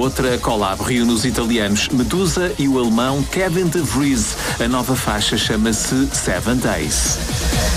Outra collab reúne os italianos Medusa e o alemão Kevin de Vries. A nova faixa chama-se Seven Days.